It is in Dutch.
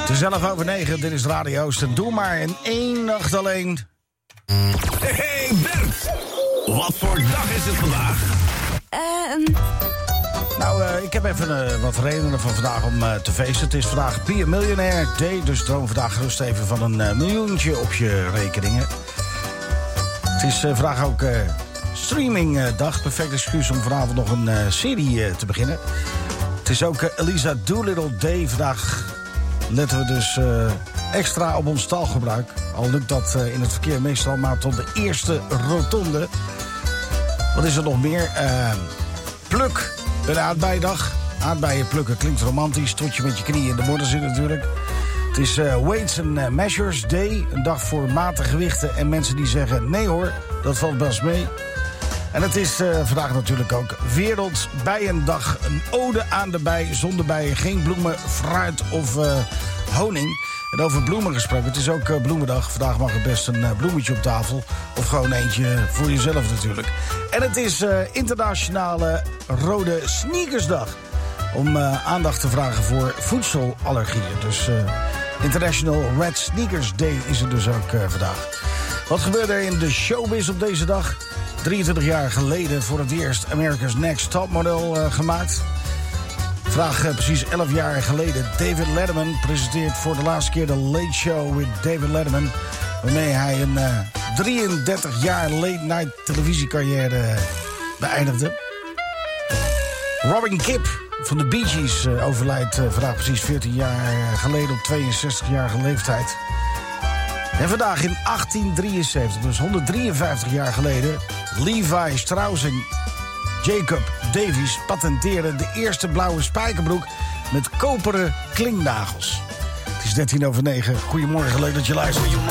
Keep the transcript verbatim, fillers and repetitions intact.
Het is elf over negen, dit is Radio Oosten. Doe maar in één nacht alleen. Hey, hey Bert! Wat voor dag is het vandaag? Um... Nou, uh, ik heb even uh, wat redenen van vandaag om uh, te feesten. Het is vandaag Be a Millionaire Day, dus droom vandaag gerust even van een uh, miljoentje op je rekeningen. Het is uh, vandaag ook uh, streamingdag. Perfect excuus om vanavond nog een uh, serie uh, te beginnen. Het is ook uh, Eliza Doolittle Day. Vandaag letten we dus uh, extra op ons taalgebruik. Al lukt dat uh, in het verkeer meestal maar tot de eerste rotonde. Wat is er nog meer? Uh, pluk, een aardbeidag. Aardbeien plukken klinkt romantisch. Tot je met je knieën in de modder zit natuurlijk. Het is uh, Weights and uh, Measures Day. Een dag voor matige gewichten en mensen die zeggen... nee hoor, dat valt best mee. En het is uh, vandaag natuurlijk ook Wereldbijendag. Een ode aan de bij, zonder bijen. Geen bloemen, fruit of uh, honing. En over bloemen gesproken, het is ook uh, bloemendag. Vandaag mag er best een uh, bloemetje op tafel. Of gewoon eentje voor jezelf natuurlijk. En het is uh, internationale rode sneakersdag. Om uh, aandacht te vragen voor voedselallergieën. Dus uh, International Red Sneakers Day is er dus ook uh, vandaag. Wat gebeurde er in de showbiz op deze dag? drieëntwintig jaar geleden voor het eerst America's Next Topmodel uh, gemaakt. Vandaag uh, precies elf jaar geleden. David Letterman presenteert voor de laatste keer de Late Show with David Letterman. Waarmee hij een uh, drieëndertig jaar late night televisiecarrière uh, beëindigde. Robin Gibb van de Bee Gees uh, overlijdt uh, vandaag precies veertien jaar geleden op tweeënzestigjarige leeftijd. En vandaag in achttien drieënzeventig, dus honderddrieënvijftig jaar geleden... Levi Strauss en Jacob Davies patenteren de eerste blauwe spijkerbroek met koperen klinknagels. Het is dertien over negen. Goedemorgen, leuk dat je luistert.